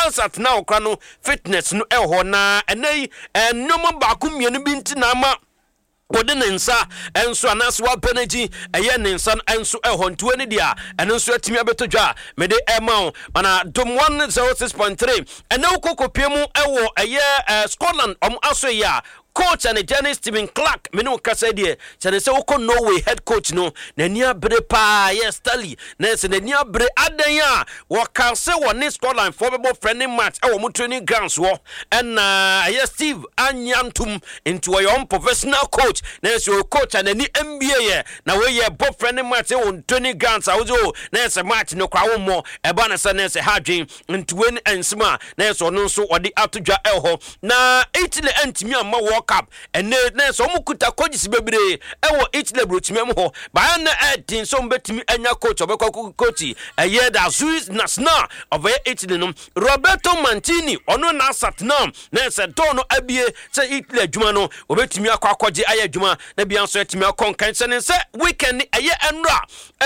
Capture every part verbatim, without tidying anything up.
ansat na okra no fitness no eho na enei ennom ba ku mienu bi ntina ma wode ne nsa enso anaso wapeneji eye ne nsa enso ehonto ani dia eno nso atimi abetodwa mede ema mana dom one oh six point three ene ukokopie mu ewo eye Scotland om aso ya coach and Jenny Stephen Clark menu kasa die chane se woko Norway head coach no na nia bre pa yes Stali na se na nia bre adan a wo kan se woni Scotland for be friendly match e wo mu training grounds wo and yes Steve Anyantum into your own professional coach na se coach and any N B A ye na we ye bo friendly match e wo training grounds awo na se match no kwa wo mo e ba na se na se hadwen into wen ensma na se no so odi atodwa e ho na Italy antimi amma wo Cup and ne so mukuta coaches bebre ewo Italy brochimem ho ba na edin so mbetimi anya coach obekwa coach a year da Swiss national of Italy no Roberto Mancini ono na Satnam na se dono abie se Italy adwuma no obetimi akwa akwaje aye adwuma na bia so etimi akonkan se ne se weekend aye enra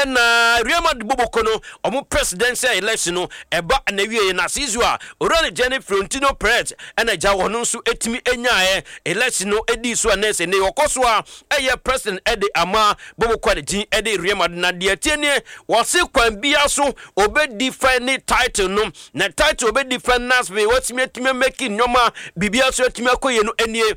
na Real Madrid boboko no omo presidential election no eba na wie na sizua orane Jenny Florentino Perez na ja wono so etimi enya e no edi so anese ne okoso a eye president edi ama bobo kwade edi Real Madrid na de tiene wose kwan bia so obedi fine title no na title obedi fine nasbe watimi atimi make nyoma bibia so atimi akoye no enie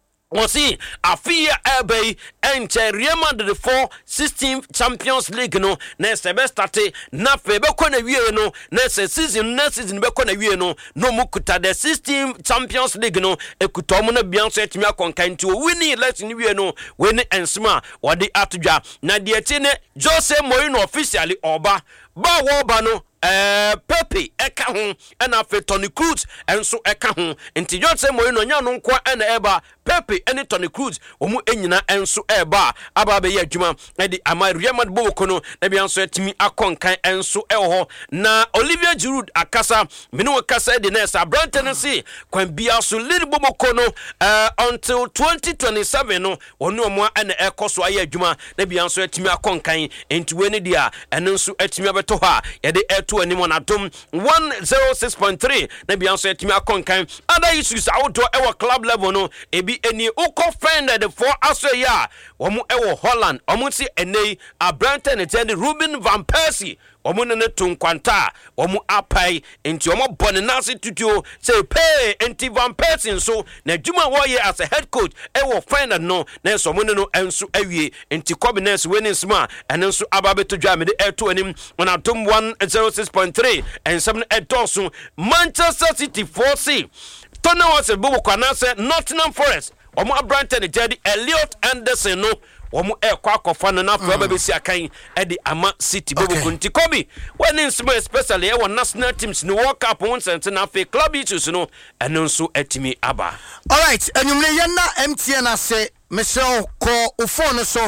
Wasi afia ebay enche Real Madrid for sixteenth Champions League no na se be start na fe be ko na wie no na se season na season be ko na wie no no mukuta the sixteenth Champions League no ekuto mo na bian so etimi akonkan ti o wini lesson wie no weni ensma wodi atodwa na de etine Jose Mourinho officially oba ba wo ba no eh Pepe eka ho na fe Toni Kroos enso eka ho nti Jose Mourinho nya no nko na eba Pepe ene Toni Kroos omu enyina enso eba aba be ya adwuma na di ama Real Madrid boko no na bia nso atimi akonkan enso eho na Olivier Giroud akasa menu akasa de na sa Brantensi kwan bia so lead boko no uh, until twenty twenty-seven no onu omo ene ekoso aye adwuma na bia nso atimi akonkan enti weni dia ene nso atimi abeto ha ya de eto animo na dom one oh six point three na bia nso atimi akonkan other issues out ewo club level no ebi eni uko friend the four aso ya omo ewo Holland omo si enei Abrante ne tende Ruben van Persie omo ne tunkwanta omo apai enti omo bone nase tutuo say pay enti Van Persie so na djuma wo ye as a head coach ewo friend no na so mo ne no enso awie enti Cobiness winning sma ene nso ababeto dwa me de eto anim on atom one oh six point three and seven edoso Manchester City four C Tony was a bobo kwana se Nottingham Forest omo Abrante ne Jedi Elliot Anderson no omo e kwa kofa no na fa ba si akan e di ama City bobo kunti Kobi when in small especially e national teams no World Cup one cent na fa club issues no eno nso etimi aba. All right, enumle ye na M T N ase mesel ko o phone so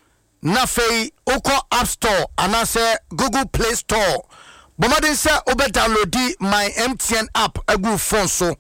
na fa uko App Store anase Google Play Store bomadin se obe download my M T N app agu phone so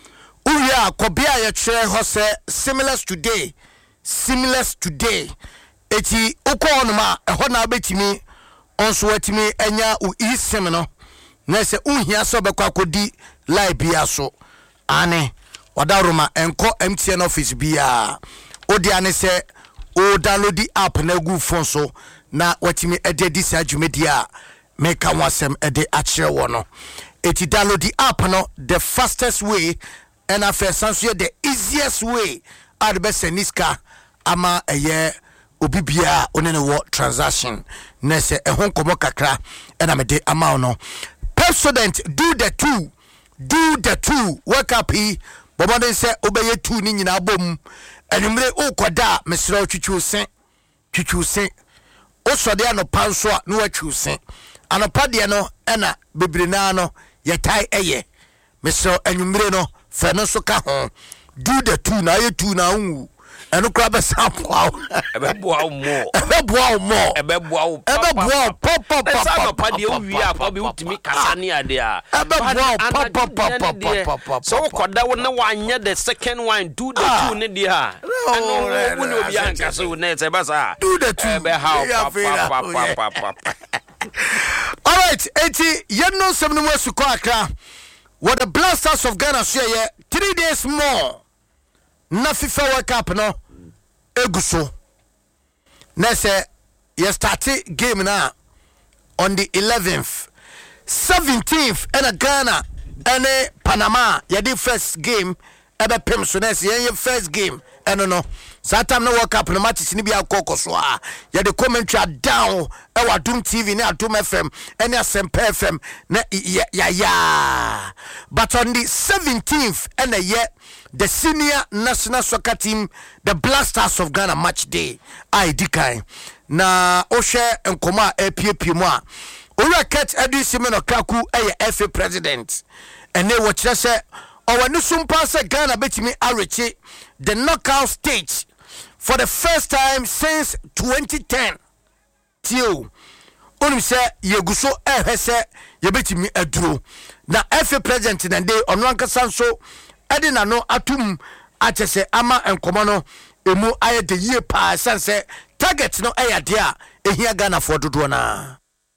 uya kobia ye chere ho se seamless today seamless today eti uko onuma eho na betimi onso watimi enya u eSIM no na se unhia so bekwa akodi live bia so ane odaroma enko M T N office bia odi ane se o download the app na gu phone so na watimi ede dis adwumedi a make wasem ede akire wo no eti download the app no the fastest way and after sanso the easiest way are the best niska ama eye obibia onene wo transaction na se ehon komo kakra and amede ama no Pepsodent do the two do the two wake up he bobo say obeye two ni nyina bom enumre ukoda mesra twitwu sen twitwu sen osode anopa nso a no atwu sen anopa de no ena bebrina no yetai eye mesra enumre no fe no so ka ho do the two na ye two na hu eno kra be sample ebe boa mo ebe boa mo ebe boa ebe boa pop pop pop anopa de wi akwa be utimi kasa ne ade a ebe boa pop pop pop pop pop so koda wo na wanya the second one do the two ne de ha ano wo ne obi anka so na se ba sa do the two ebe how pop pop pop. All right, eti yenno semnu wasu ko akra what the Blasters of Ghana say three days more na FIFA World Cup no eguso na say you start game na on the eleventh seventeenth and Ghana and Panama you did first game ebe pem so na say first game eno no Satam no World Cup no matches ni bia kokko so a ye the commentary down e wa Dum T V na Adum F M and Asempa F M na ya ya but on the seventeenth and a year the senior national soccer team the Blasters of Ghana match day I dikai na o share enkoma e piepie mu a owura cat Edu Simeno Kraku e F A president and they watch say o wani sumpa se Ghana betimi arechi the knockout stage for the first time since twenty ten. Till unim say yeguso ehwe say yebetimi aduro na F A president na dey ono ankasa so edi na no atum achese ama enkomo no emu aye de ye pa sense target no aye de a ehia Ghana for dodo na.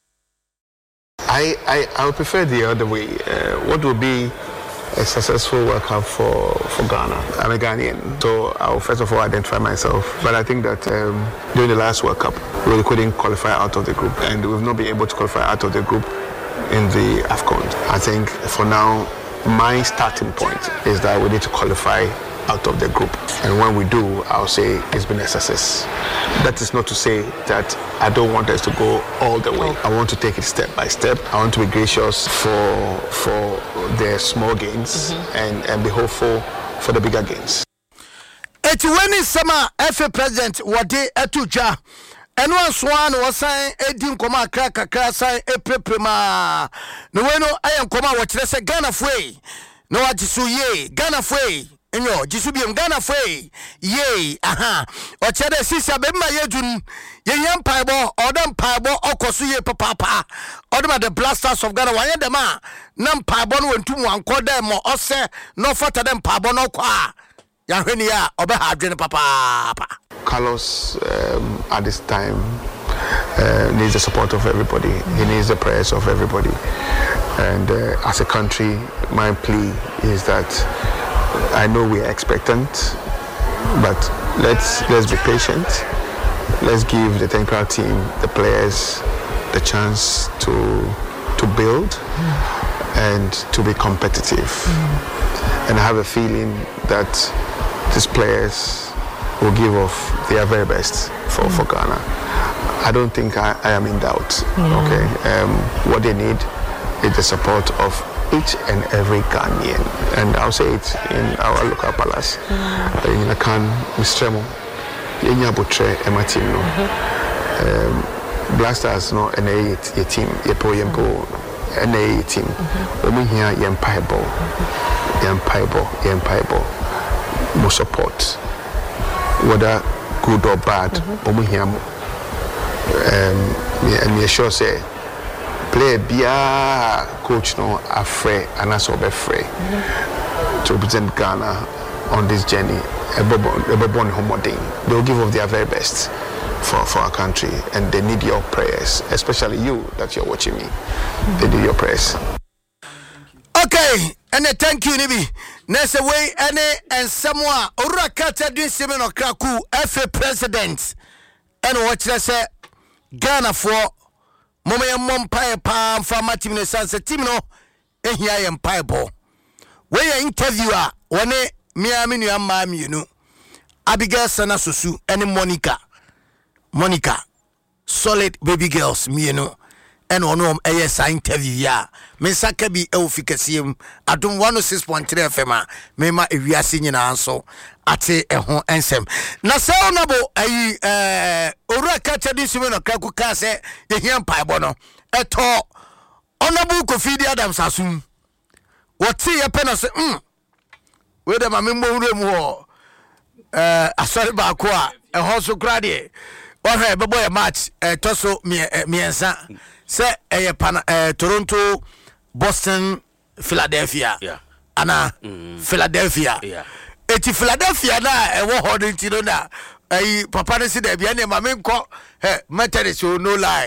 I I I would prefer the other way. Uh, what would be a successful World Cup for, for Ghana? I'm a Ghanaian, so I'll first of all identify myself. But I think that um, during the last World Cup, we couldn't qualify out of the group, and we've not been able to qualify out of the group in the AFCON. I think for now, my starting point is that we need to qualify out of the group, and when we do, I'll say it's been a success. That is not to say that I don't want us to go all the way. I want to take it step by step. I want to be gracious for for the small gains mm-hmm. and and be hopeful for the bigger gains. Eti when sama F A president wade etuja eno aswan wo san edi nkoma akra kakra san epreprema no weno ayen nkoma wo kire se Ghana foi no wajisu ye Ghana foi enyo jisubiem Ghana foi ye aha o chere sisa be ma yedun ye yam paibo odam paibo okoso ye papa odam the Blasters of Ghana wanye dem a nam paibo no wentum wanko dem mo ose no fata dem paibo no kwa ya hweni ya obe ha adwene papa. Carlos um, at this time uh, needs the support of everybody. He needs the prayers of everybody, and uh, as a country my plea is that I know we are expectant, but let's let's be patient. Let's give the technical team, the players, the chance to to build mm. and to be competitive. Mm. And I have a feeling that these players will give off their very best for, mm. for Ghana. I don't think I, I am in doubt. Yeah. Okay, um, what they need is the support of each and every Ghanaian, and I'll say it in our local palace. In a can, Mister Mo, in Yabutre, Emma team, no. Blasters, no, and a team, Yepo Yempo, and a team. Women here, Yempaibo, Yempaibo, Yempaibo, more support, whether good or bad, women here, and me sure say. Play bia coach no afraid and as obe free to represent Ghana on this journey. Everyone homoding. They will give of their very best for, for our country, and they need your prayers, especially you that you're watching me. Mm-hmm. They need your prayers. Okay, and thank you, Nibi. Next way, any and someone Urakata doing Simeno Kraku, F A president, and what I say Ghana for. Mama ya mompae pa mfama team ne sanse team no ehia ye mpae bo we ya interviewer wone miami nu amma mienu Abigail Sana Susu ene Monica Monica solid baby girls mienu ene ono eye sa interview ya me saka bi e ofikasiem Adum one oh six point three F M a me ma ewiase nyina anso ate eho ensem na se onabo ayi eh owura kacha di sime no kaku ka se ye hiam paibo no eto onabo Kofi Adams asum woti ye pena se mm we de ma me mbowure mu ho eh asori ba ko a eho so krade o he bebo ye match eh toso miensa se eye pana eh Toronto Boston Philadelphia yeah ana mm. Philadelphia yeah eti Philadelphia na e wo hodin ti no na ai papa ne se da bia ne ma me nko he Methodist no lie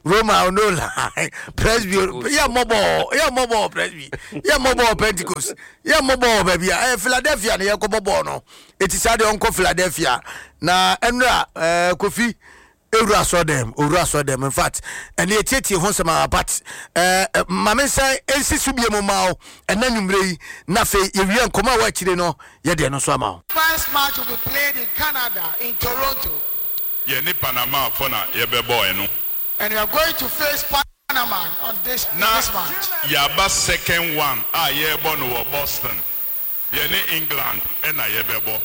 Roma no lie. Presby, yeah, mobile, yeah, mobile, Presby, yeah, mobile, Pentecost, yeah, mobile, baby. Eh, Philadelphia, yeah, Cobono. It is at the Uncle Philadelphia. Na Enra, uh, Kofi, Ura saw them, Ura saw them. In fact, and the Titi Honsama, but uh, Mamma say, N C Subia Momao, and then you may Nafe, if you come out, watch it, no, yeah, no somehow. First match will be played in Canada, in Toronto. Yeah, ni Panama, Fona, Yebebo, no. And you are going to face Panama on this, now, this match. Yaba second one, ah, yeah, Bono Boston. Yeah, ni England, and I Yebebo.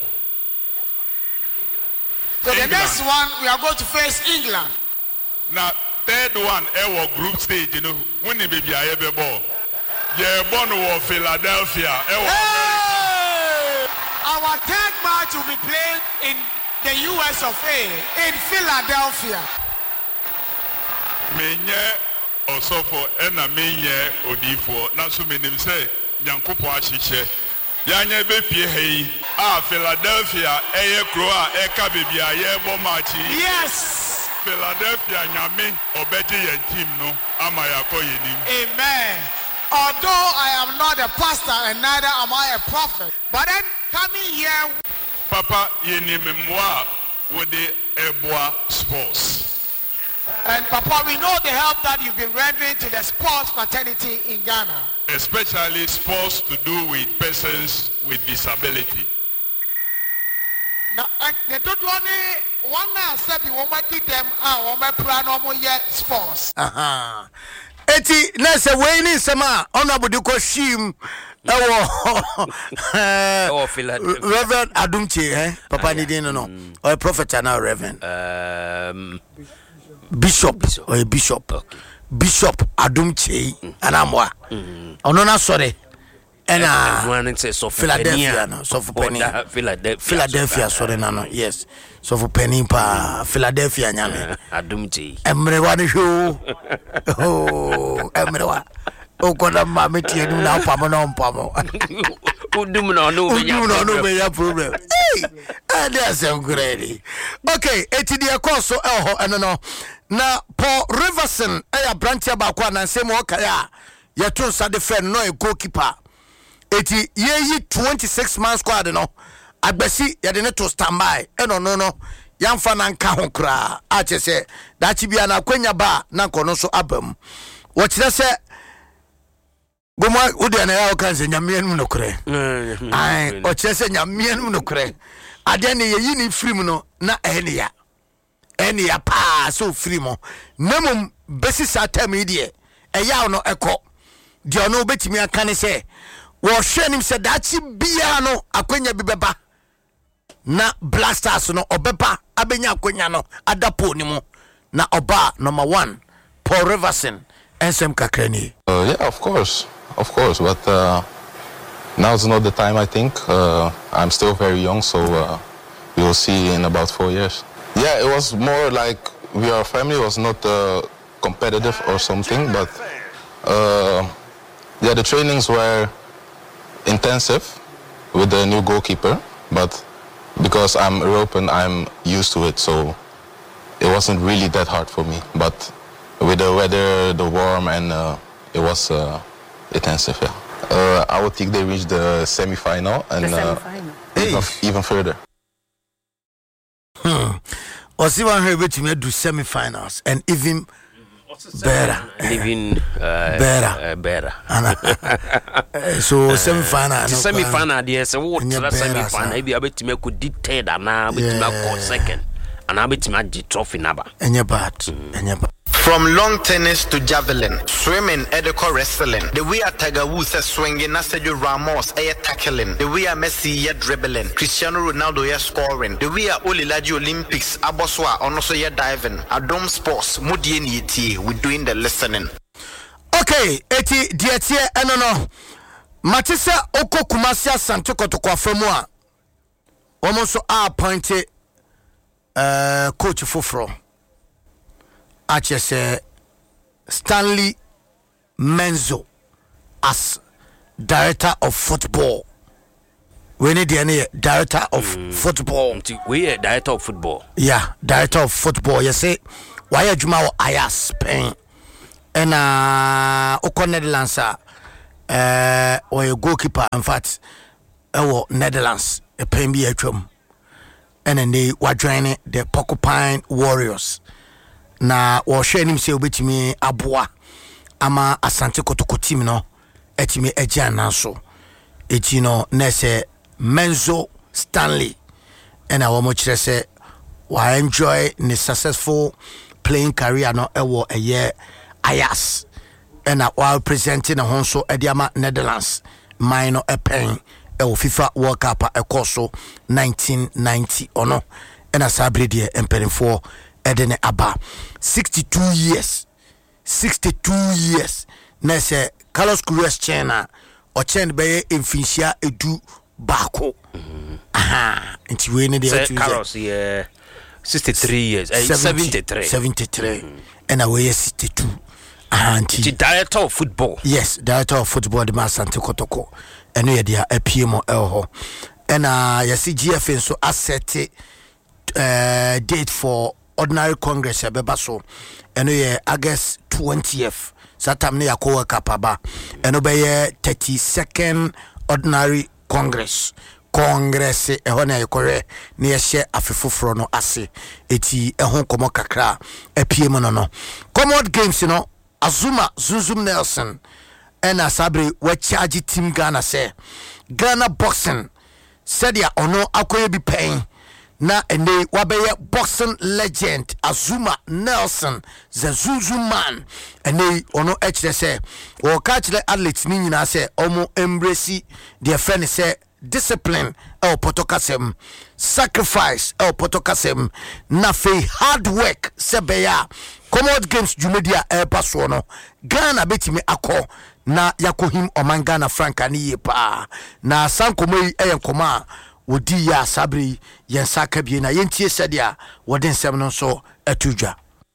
So England. The next one, we are going to face England. Now, third one, our group stage, you know, when it be a Yebebo. Yeah, Bono Philadelphia. Hey! Our third match will be played in the U S of A, in Philadelphia. Menye osofo ena menye odifo na so menim say nyankopo ahyeche yanye be pie hei ah Philadelphia eye kro a eka bebia ye bo match. Yes, Philadelphia nyame obeje ye team no ama yakoye nim. Amen. Although I am not a pastor and neither am I a prophet, but then coming here, Papa ye nim mwa with the Eboa Sports. And Papa, we know the help that you've been rendering to the sports fraternity in Ghana. Especially sports to do with persons with disability. Now, the don't want one man said we want to them out on my plan on your sports. Aha. Eti nese weni sema honorable Dukoshim Oh, Philadelphia. Reverend Adumche, eh? Papa ni didn't know. Or a prophet now, Reverend. Um Bishop, Bishop. or a bishop. Okay. Bishop Adumche and Amwa. Oh no, not sorry. And uh, Philadelphia, no, so for Penny. Philadelphia, Philadelphia, sorry, no, no, yes. So for Penny, pa Philadelphia, nyame. Adumche. Everyone show. Oh, everyone. Oh, God, I'm mammy, you now, Pamano, Pamo. Who do not know? Who do not know your problem? Hey, and there's some great. Okay, eighty dear course, so oh, and no. Now, Paul Riverson, a branch about one and same work, ya, your two side defend no goalkeeper. Eighty ye twenty-six months squad, no. I besi, ya didn't to stand by, and no, no, no. Young fan and kahokra, I just say that you be an aquenya bar, Nanko no so album. What did I say? Goma udi ana kanse nyamien mu nokre ai o chese nyamien mu nokre ade ne yeyi ni film no na ene ya ene ya pa so film nemum besi satam ide eya no eko de ono betimi aka ne se wo hwenim se dachi bia no akwenya bi beba na blasters no obeba abenya akwenya no adapo ni mu na oba number one Paul Riverson ensem kakrani. Uh, yeah, of course. Of course, but uh, now's not the time, I think. Uh, I'm still very young, so uh, we will see in about four years. Yeah, it was more like we are family. It was not uh, competitive or something, but uh, yeah, the trainings were intensive with the new goalkeeper, but because I'm European, I'm used to it, so it wasn't really that hard for me. But with the weather, the warm, and uh, it was... Uh, intensive, yeah. Uh, I would think they reached the semi-final and the semi-final. Uh, even, even further. Hmm. Or see one here which may do semi-finals and even better. Even uh, better. Uh, better. So semi-final. The semi-final, yes. What the semi-final? Maybe I bet you could dictate and now bet you go second. And I bet you the trophy number. And you're bad. And you're bad. From long tennis to javelin, swimming, edico wrestling. The way a Tiger Woods is swinging, Sergio Ramos is tackling. The way a Messi is dribbling, Cristiano Ronaldo is scoring. The way a Olilaji Olympics, Aboswa, also is diving. Adom Sports, Mudien Yeti, we're doing the listening. Okay, eti dietie enono. Matisa oko kumasia santoko to kwa femua. Omonso a appointed uh, coach Fufro. H S A Stanley Menzo as director of football. We need the director of mm. football. We are director of football. Yeah, director of football. You say why adwuma wo Ajax Spain ena okọ Netherlands a eh or goalkeeper in fact ewo Netherlands e pen bi atwam ena ne wadwane the Porcupine Warriors na wo hwe nim se obetimi aboa ama Asante Kotoko team no etimi agya nanso eti no na se Menzo Stanley ena wo mo kire se wa enjoy the successful playing career no ewo eye Ajax ena while presenting a honso ediama Netherlands minor a pen ewo FIFA World Cup e course nineteen ninety ono ena sabrede empenfo edene aba sixty-two years sixty-two years na se Carlos Queiroz Chena o chen be emfinsia edu bako aha nti we ne de Carlos yeah sixty-three years uh, seventy-three seventy-three mm-hmm. And away sixty-two anti the director of football yes director of football the Asante Kotoko eno ye dia apmo elho and uh yesi G F N so asset uh date for ordinary congress abeba so eno ye August twentieth satam ne yakowa kapaba eno be ye thirty-second ordinary congress Congress e ho na ekore na ye hye afefoforo no ase eti ehon komo kakra apie mo no no Commonwealth Games no Azuma Zunzum Nelson ena sabre we charge team Ghana say Ghana boxing said ya ono akoye bi pen na ene wabeye boxing legend Azuma Nelson the Zunzum man ene ono ekire say wo ka kire athletes ni nyina say omo embrace their friend say discipline el potokasem sacrifice el potokasem na fe hard work sebeya Commonwealth Games jumedia el paso no Ghana betimi akọ na yakohim oman Ghana franka ni yepa na sankomoi eyenkoma wodi ya sabri yen saka bie na yentie sedia wodin sem no so atudwa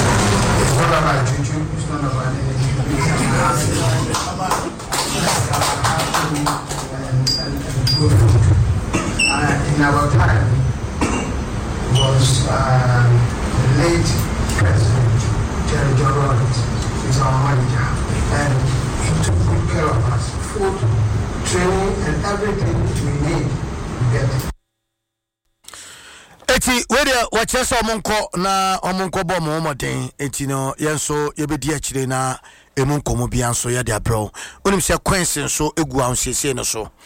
Uh, in our time was uh, the late President Jerry John Rawlings is our manager, and he took good care of us, food, training, and everything we need to get. Eti wede wacheso omonko na omonko bo mo moden eti no yenso yebedi akire na emunko mo bianso ya dia bro onim se kwensen so egu ansese no so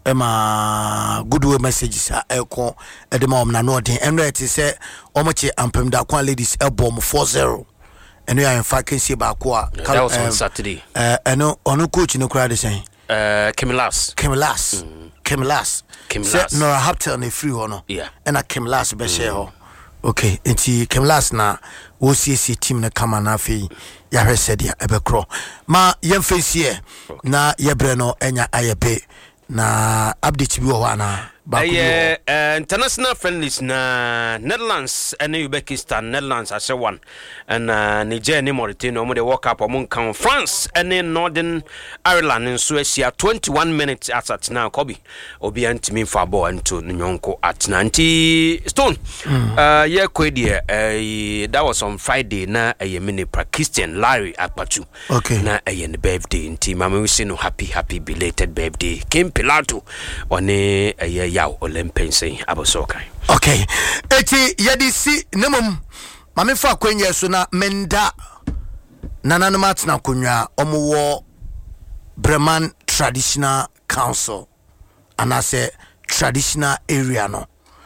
ema goodwill messages a eko edema om na no den enro eti se omoche ampem da kwa ladies elbom four zero eno ya in fact can see ba kwa that was on Saturday eh eno onu coach no kra de sen eh Kemilas Kemilas Kemilas Kemilas no Haptel na free ho no yeah and a Kemilas be share ho okay enti Kemilas na wo C C team na kama na afi ya hwesedia ebekro ma yemfesie na yebre no enya ayebe na update bi wo ana ba ko uh, international friendlies na Netherlands and Uzbekistan Netherlands as one and uh, Niger and Mauritania mo de work up among kan France and Northern Ireland in Suecia twenty-one minutes at now Kobe obi antimi fa ball into nyonko at ninety stone mm. uh yeah kwedie uh, that was on Friday na a mini Christian Larry Akpatu okay na a birthday inti mama we say no happy happy belated birthday Kim Pilato one a yaw Olympian abosokai okay eti yedi si nemum mame fa kwenye so na menda nananum atna konwa omowo Breman Traditional Council anase traditional area no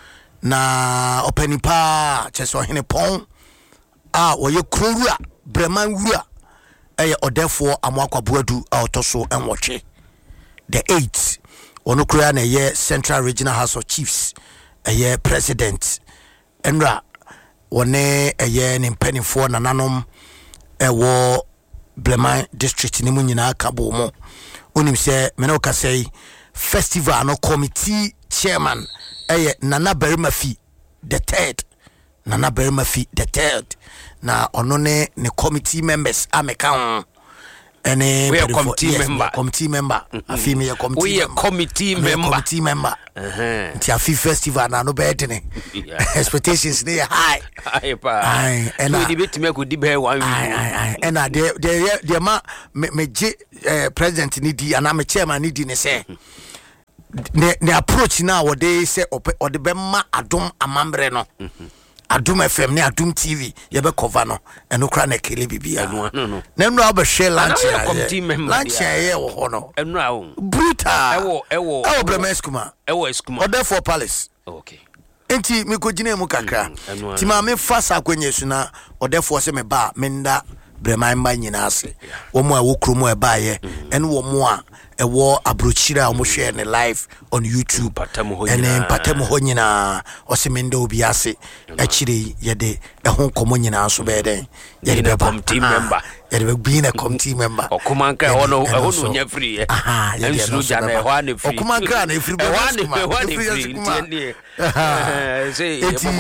na openipa cheso hene pon a woye krowura Breman wura eye odefo amwakwaboadu a otoso enwoche the eighth ono kura na ye Central Regional House of Chiefs eye president enra wone eye ne mpanifo nananom ewo Breman district ni munyina akabo mo onim se me no kasei festival no committee chairman eye Nana Berimafi the third Nana Berimafi the third na ono ne ne committee members ameka ho any we a committee member committee member afi me committee we a committee member committee member eh ti afi festival na no be dene expectations dey high high pa ai and we debate me could be one ai and the the the ma me president ni di ana me chairman ni di ne say the approach now what they say or the bema adom amambre no Adum F M ne Adum T V ye be cover no eno kra na kele bibia no no na no be share lunch ya committee member lunch ye wo ho no eno a wo brutal ewo ewo ewo bremeskuma ewo eskuma order for palace okay enti me ko gina mu kakra ti ma me fa sa kwenye su na order for se me ba me nda breman ba nyina ase wo mo a wo kromo e ba ye eno wo mo a ewo abrochira omo share ne live on YouTube ene patemo ho nyina osemende obi ase akire yede ehon komo nyina so be den yede be committee member yede be be na committee member okumanka hono hono nya free eh ensuru jana e ho ana free okumanka na free be ho ana free tie say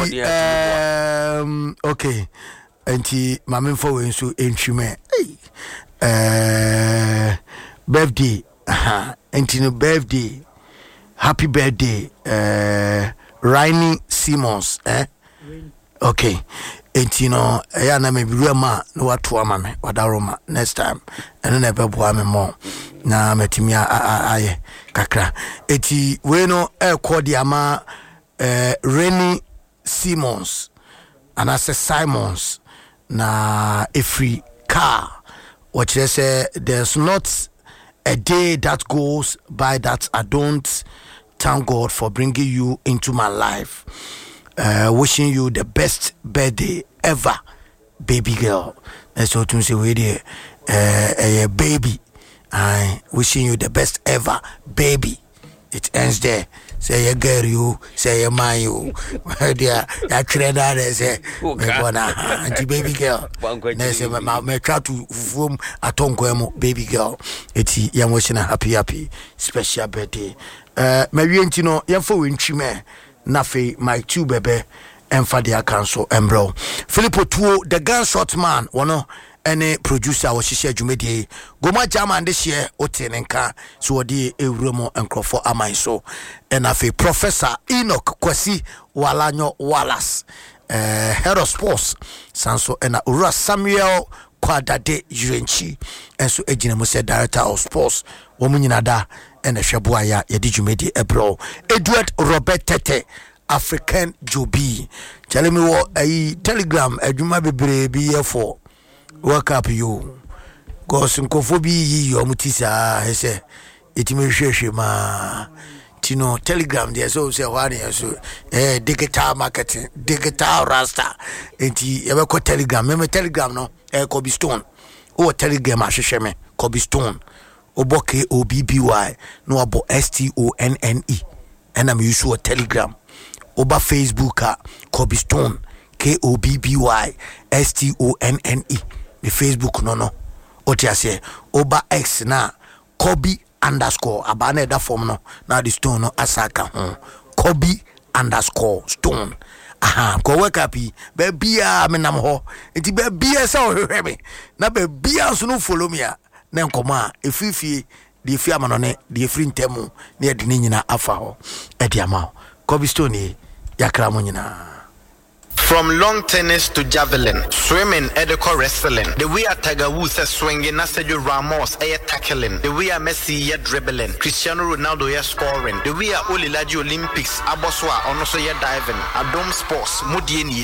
um okay enti mamemfo we nso entwime eh birthday aha enti no birthday happy birthday uh Rainy Simmons eh okay enti no ya na me biru ma no wato ama me wadaroma next time eno na bebo ame mo na metimi aye kakra enti we no e kodi ama uh Rainy Simmons and as Simons na every car what you say there's not a day that goes by that I don't thank God for bringing you into my life. Uh, wishing you the best birthday ever, baby girl. That's what you say with you, uh, a baby. I wishing you the best ever, baby. It ends there. Say a girl, you say a man, you. Dear, that trainer, they say, auntie baby girl. They say, my try to form a tongue, baby girl. It's young wishing a happy, happy, special birthday. Uh, maybe you know, young for winchime, Nafe, my two baby, and Fadia Council, and bro. Filippo Tuo, the gunshot man, one of any producer was she said you made a goma jama and this year otenenka so di ewromo enkrofo amai so and afi Professor Enoch Kwasi Walanyo Wallace eh head of sports sanso and Ura Samuel Kwadade Yurenchi and so ejina mo say director of sports wo munyina da and hweboaya ye di dwumedi ebro Edward Robert Tete African Jobi tell me what a telegram adwuma bebre bi ye for wake up you cause nkofobi yi yo mutisa he say itime hwehwe ma tino telegram there so say wani so eh digital marketing digital rasta enti e be ko telegram me telegram no eh Kobe Stone o telegram ahwehwe me Kobe Stone obo K O B B Y no abo S T O N N E and I'm use o telegram oba Facebook a Kobe Stone K O B B Y S T O N N E the Facebook no no otiase oba X na Kobe underscore abane da form no na the Stone no asaka ho Kobe underscore Stone aha ko wake up be bia me nam ho enti be bia sa o hwehwe me na be bia so no follow me a na nkoma efifie de fi amano ne de fri ntemu na de ne nyina afa ho e de ama Kobe Stone yakra mo nyina. From long tennis to javelin, swimming, Edeko wrestling. The way a Tiger Woods is swinging, Sergio Ramos is tackling. The way a Messi is dribbling, Cristiano Ronaldo is scoring. The way a Olilaji Olympics, Aboswa, also is diving. Adom Sports, Mudieni,